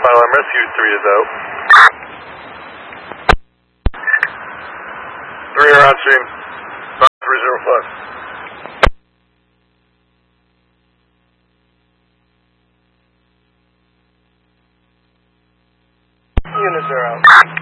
Fire alarm rescue, 3 is out. 3 are on stream. 5305. Units are out.